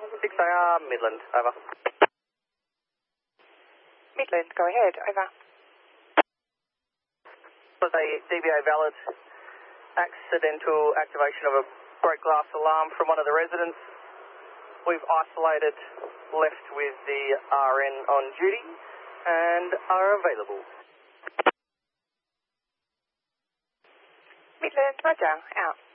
6AR, Midland, over. Midland, go ahead, over. Was a DBA valid accidental activation of a break glass alarm from one of the residents. We've isolated, left with the RN on duty and are available. Midland, roger, out.